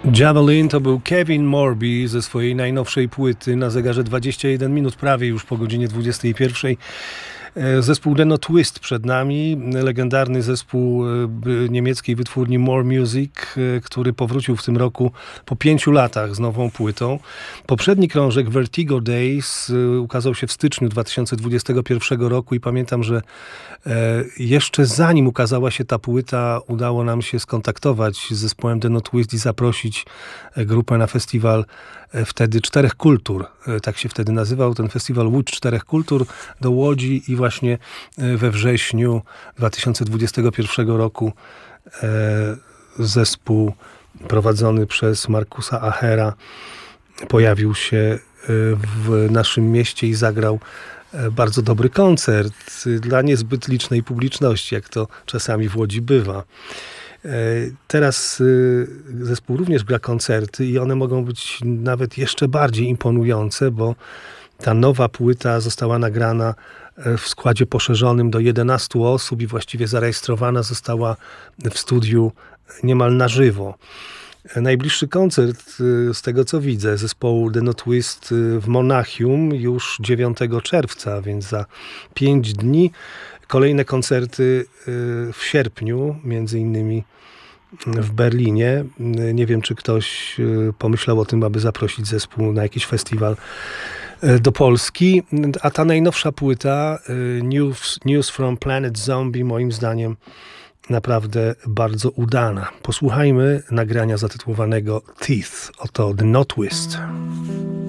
Javelin to był Kevin Morby ze swojej najnowszej płyty, na zegarze 21 minut, prawie już po godzinie 21. Zespół The No Twist przed nami, legendarny zespół niemieckiej wytwórni More Music, który powrócił w tym roku po 5 latach z nową płytą. Poprzedni krążek Vertigo Days ukazał się w styczniu 2021 roku i pamiętam, że jeszcze zanim ukazała się ta płyta, udało nam się skontaktować z zespołem The No Twist i zaprosić grupę na festiwal wtedy Czterech Kultur. Tak się wtedy nazywał ten festiwal, Łódź Czterech Kultur, do Łodzi i właśnie we wrześniu 2021 roku zespół prowadzony przez Markusa Achera pojawił się w naszym mieście i zagrał bardzo dobry koncert dla niezbyt licznej publiczności, jak to czasami w Łodzi bywa. Teraz zespół również gra koncerty i one mogą być nawet jeszcze bardziej imponujące, bo ta nowa płyta została nagrana w składzie poszerzonym do 11 osób i właściwie zarejestrowana została w studiu niemal na żywo. Najbliższy koncert, z tego co widzę, zespołu The No Twist w Monachium już 9 czerwca, więc za 5 dni. Kolejne koncerty w sierpniu, między innymi w Berlinie. Nie wiem, czy ktoś pomyślał o tym, aby zaprosić zespół na jakiś festiwal do Polski. A ta najnowsza płyta, News from Planet Zombie, moim zdaniem naprawdę bardzo udana. Posłuchajmy nagrania zatytułowanego Teeth. Oto The No Twist.